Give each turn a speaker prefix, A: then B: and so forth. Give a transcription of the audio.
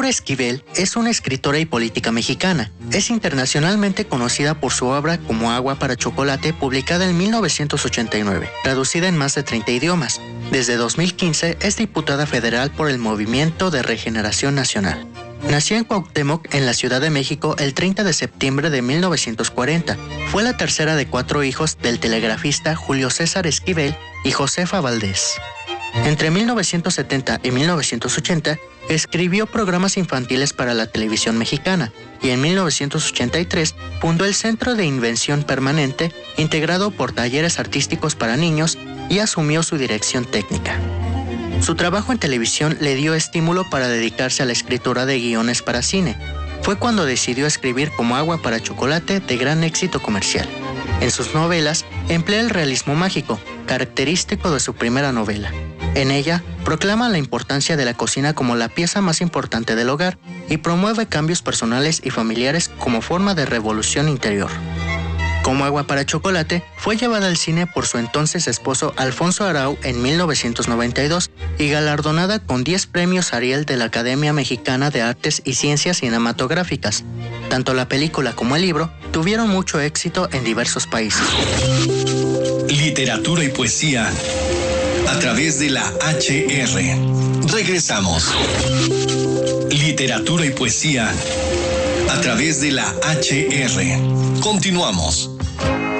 A: Laura Esquivel es una escritora y política mexicana. Es internacionalmente conocida por su obra Como agua para chocolate, publicada en 1989, traducida en más de 30 idiomas. Desde 2015 es diputada federal por el Movimiento de Regeneración Nacional. Nació en Cuauhtémoc, en la Ciudad de México, el 30 de septiembre de 1940. Fue la tercera de 4 hijos del telegrafista Julio César Esquivel y Josefa Valdés. Entre 1970 y 1980, escribió programas infantiles para la televisión mexicana y en 1983 fundó el Centro de Invención Permanente, integrado por talleres artísticos para niños, y asumió su dirección técnica. Su trabajo en televisión le dio estímulo para dedicarse a la escritura de guiones para cine. Fue cuando decidió escribir Como agua para chocolate, de gran éxito comercial. En sus novelas emplea el realismo mágico, característico de su primera novela. En ella, proclama la importancia de la cocina como la pieza más importante del hogar y promueve cambios personales y familiares como forma de revolución interior. Como agua para chocolate fue llevada al cine por su entonces esposo Alfonso Arau en 1992 y galardonada con 10 premios Ariel de la Academia Mexicana de Artes y Ciencias Cinematográficas. Tanto la película como el libro tuvieron mucho éxito en diversos países.
B: Literatura y poesía a través de la HR. Regresamos. Literatura y poesía a través de la HR. Continuamos.